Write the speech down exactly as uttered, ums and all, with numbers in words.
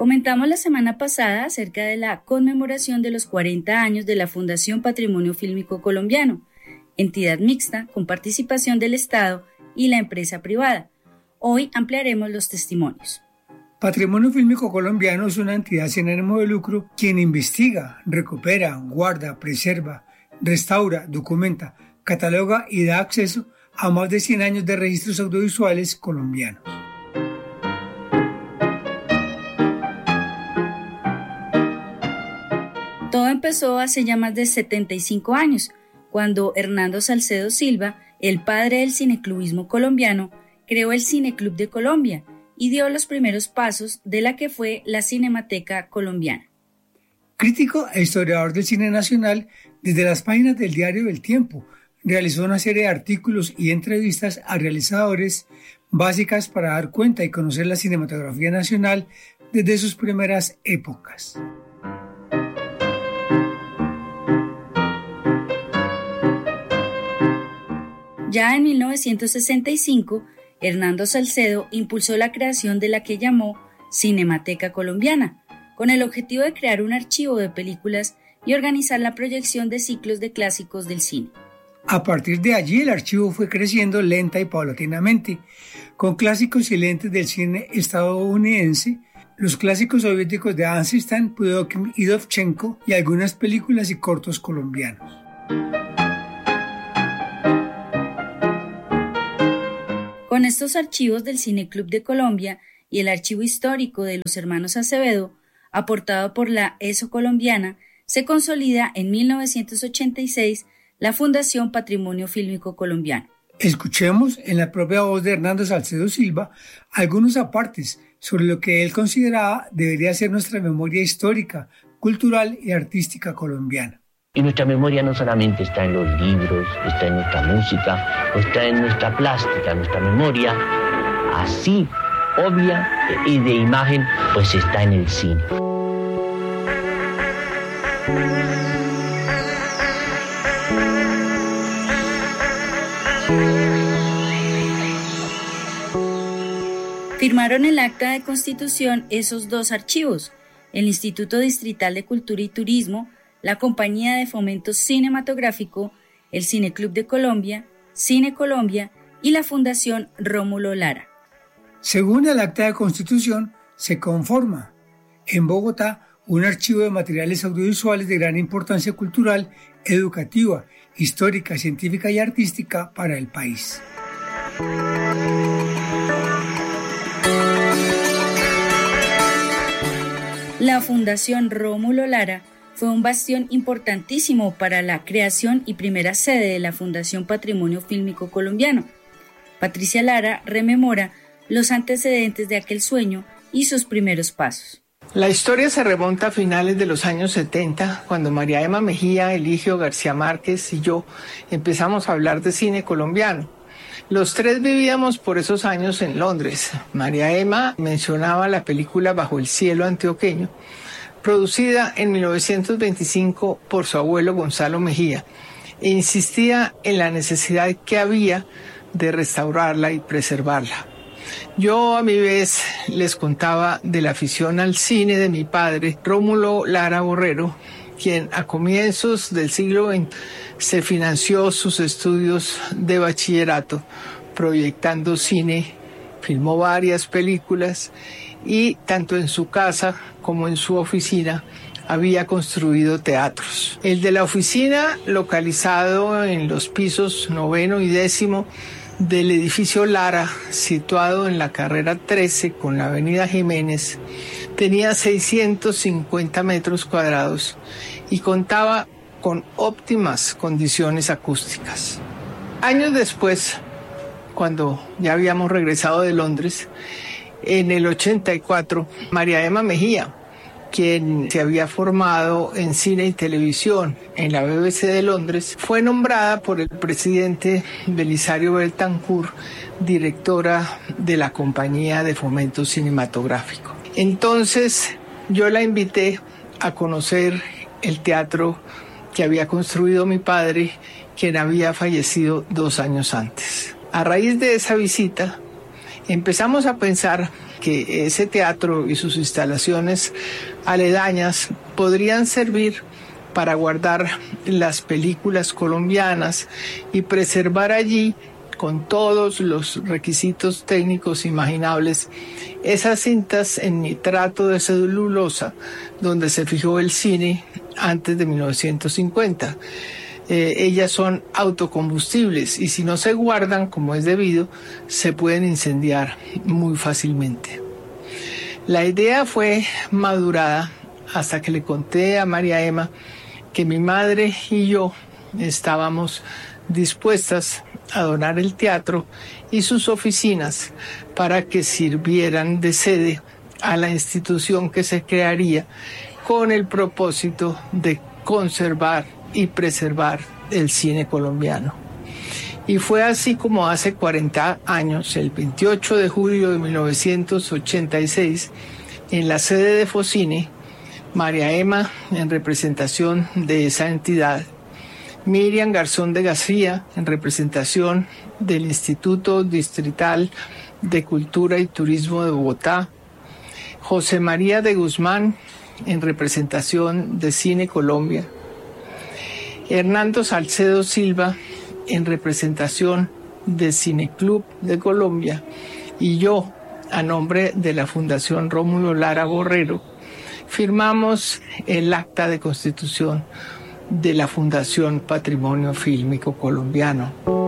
Comentamos la semana pasada acerca de la conmemoración de los cuarenta años de la Fundación Patrimonio Fílmico Colombiano, entidad mixta con participación del Estado y la empresa privada. Hoy ampliaremos los testimonios. Patrimonio Fílmico Colombiano es una entidad sin ánimo de lucro quien investiga, recupera, guarda, preserva, restaura, documenta, cataloga y da acceso a más de cien años de registros audiovisuales colombianos. Todo empezó hace ya más de setenta y cinco años, cuando Hernando Salcedo Silva, el padre del cineclubismo colombiano, creó el Cineclub de Colombia y dio los primeros pasos de la que fue la Cinemateca Colombiana. Crítico e historiador del cine nacional, desde las páginas del diario El Tiempo, realizó una serie de artículos y entrevistas a realizadores básicas para dar cuenta y conocer la cinematografía nacional desde sus primeras épocas. Ya en mil novecientos sesenta y cinco, Hernando Salcedo impulsó la creación de la que llamó Cinemateca Colombiana, con el objetivo de crear un archivo de películas y organizar la proyección de ciclos de clásicos del cine. A partir de allí el archivo fue creciendo lenta y paulatinamente, con clásicos silentes del cine estadounidense, los clásicos soviéticos de Eisenstein, Pudokin y Dovchenko y algunas películas y cortos colombianos. Con estos archivos del Cineclub de Colombia y el archivo histórico de los hermanos Acevedo, aportado por la E S O colombiana, se consolida en mil novecientos ochenta y seis la Fundación Patrimonio Fílmico Colombiano. Escuchemos en la propia voz de Hernando Salcedo Silva algunos apartes sobre lo que él consideraba debería ser nuestra memoria histórica, cultural y artística colombiana. Y nuestra memoria no solamente está en los libros, está en nuestra música, o está en nuestra plástica, nuestra memoria, así, obvia y de imagen, pues está en el cine. Firmaron el acta de constitución esos dos archivos, el Instituto Distrital de Cultura y Turismo, la Compañía de Fomento Cinematográfico, el Cineclub de Colombia, Cine Colombia y la Fundación Rómulo Lara. Según el acta de constitución, se conforma en Bogotá un archivo de materiales audiovisuales de gran importancia cultural, educativa, histórica, científica y artística para el país. La Fundación Rómulo Lara fue un bastión importantísimo para la creación y primera sede de la Fundación Patrimonio Fílmico Colombiano. Patricia Lara rememora los antecedentes de aquel sueño y sus primeros pasos. La historia se remonta a finales de los años setenta, cuando María Emma Mejía, Eligio García Márquez y yo empezamos a hablar de cine colombiano. Los tres vivíamos por esos años en Londres. María Emma mencionaba la película Bajo el cielo antioqueño, producida en mil novecientos veinticinco por su abuelo Gonzalo Mejía, e insistía en la necesidad que había de restaurarla y preservarla. Yo a mi vez les contaba de la afición al cine de mi padre, Rómulo Lara Borrero, quien a comienzos del siglo veinte se financió sus estudios de bachillerato proyectando cine, filmó varias películas y tanto en su casa como en su oficina había construido teatros. El de la oficina, localizado en los pisos noveno y décimo del edificio Lara, situado en la carrera trece con la avenida Jiménez, tenía seiscientos cincuenta metros cuadrados y contaba con óptimas condiciones acústicas. Años después, cuando ya habíamos regresado de Londres, en el ochenta y cuatro, María Emma Mejía, quien se había formado en cine y televisión en la B B C de Londres, fue nombrada por el presidente Belisario Betancourt directora de la Compañía de Fomento Cinematográfico. Entonces yo la invité a conocer el teatro que había construido mi padre, quien había fallecido dos años antes. A raíz de esa visita, empezamos a pensar que ese teatro y sus instalaciones aledañas podrían servir para guardar las películas colombianas y preservar allí, con todos los requisitos técnicos imaginables, esas cintas en nitrato de celulosa donde se fijó el cine antes de mil novecientos cincuenta. Eh, ellas son autocombustibles y si no se guardan como es debido, se pueden incendiar muy fácilmente. La idea fue madurada hasta que le conté a María Emma que mi madre y yo estábamos dispuestas a donar el teatro y sus oficinas para que sirvieran de sede a la institución que se crearía con el propósito de conservar y preservar el cine colombiano. Y fue así como hace cuarenta años, el veintiocho de julio de mil novecientos ochenta y seis, en la sede de Focine, María Emma, en representación de esa entidad, Miriam Garzón de García, en representación del Instituto Distrital de Cultura y Turismo de Bogotá, José María de Guzmán, en representación de Cine Colombia, Hernando Salcedo Silva, en representación de Cineclub de Colombia, y yo, a nombre de la Fundación Rómulo Lara Borrero, firmamos el acta de constitución de la Fundación Patrimonio Fílmico Colombiano.